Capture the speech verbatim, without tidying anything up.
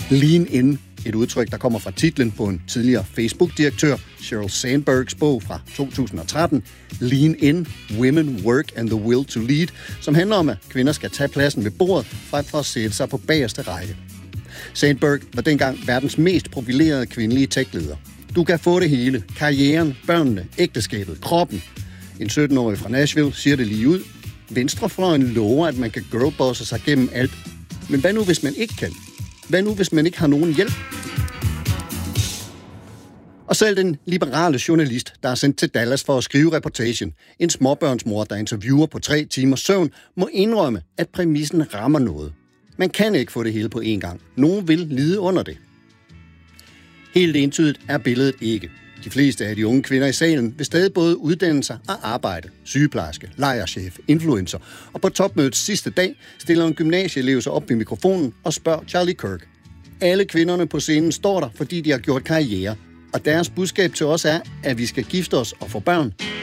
Lean In, et udtryk, der kommer fra titlen på en tidligere Facebook-direktør, Sheryl Sandbergs bog fra to tusind og tretten, Lean In, Women, Work and the Will to Lead, som handler om, at kvinder skal tage pladsen ved bordet, frem for at sætte sig på bagerste række. Sandberg var dengang verdens mest profilerede kvindelige tech-leder. Du kan få det hele. Karrieren, børnene, ægteskabet, kroppen. En sytten-årig fra Nashville siger det lige ud. Venstrefløjen lover, at man kan girlbosse sig gennem alt. Men hvad nu, hvis man ikke kan? Hvad nu, hvis man ikke har nogen hjælp? Og selv den liberale journalist, der er sendt til Dallas for at skrive reportagen, en småbørnsmor, der interviewer på tre timers søvn, må indrømme, at præmissen rammer noget. Man kan ikke få det hele på én gang. Nogen vil lide under det. Helt entydigt er billedet ikke. De fleste af de unge kvinder i salen vil stadig både uddanne sig og arbejde. Sygeplejerske, lejerchef, influencer. Og på topmødets sidste dag stiller en gymnasieelev sig op i mikrofonen og spørger Charlie Kirk. Alle kvinderne på scenen står der, fordi de har gjort karriere. Og deres budskab til os er, at vi skal gifte os og få børn.